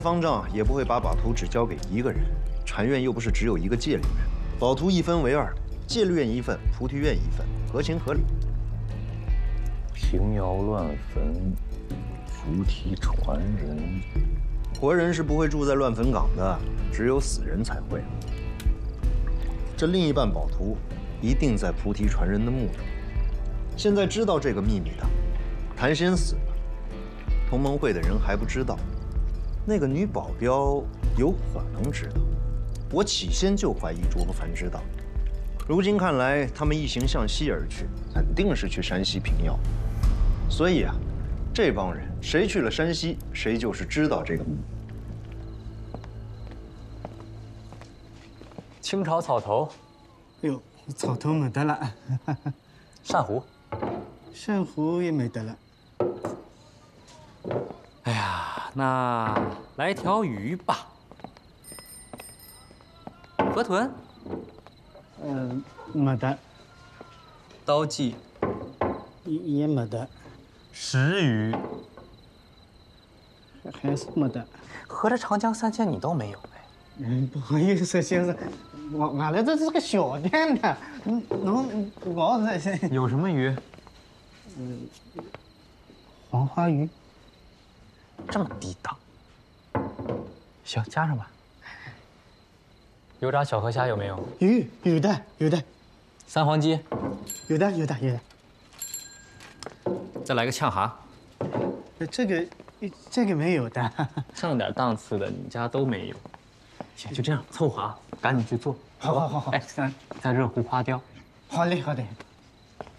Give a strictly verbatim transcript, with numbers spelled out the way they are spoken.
方丈也不会把宝图只交给一个人，禅院又不是只有一个戒律院，宝图一分为二，戒律院一份，菩提院一份，合情合理。 平遥乱坟，菩提传人， 活人是不会住在乱坟岗的，只有死人才会。这另一半宝图一定在菩提传人的墓里。现在知道这个秘密的，谭仙死了，同盟会的人还不知道。 那个女保镖有可能知道，我起先就怀疑卓不凡知道。如今看来，他们一行向西而去，肯定是去山西平遥。所以啊，这帮人谁去了山西，谁就是知道这个。 清朝草头， 哟，草头没得了， 珊瑚， 珊瑚也没得了。 哎呀，那来条鱼吧。河豚， 嗯，没得， 刀鲫， 也也没得， 石鱼， 还是没得。 合着长江三千你都没有呗？ 嗯，不好意思，先生，我俺来这是个小店的，嗯，能我这有什么鱼？ 嗯，黄花鱼。 这么低档，行，加上吧。油炸小河虾有没有？ 有有的有的， 三黄鸡， 有的有的有的。 再来个呛蛤， 这个这个没有的。 上点档次的你家都没有。行，就这样凑合啊，赶紧去做。 好好好好。 哎，再热乎花雕。 好嘞好嘞。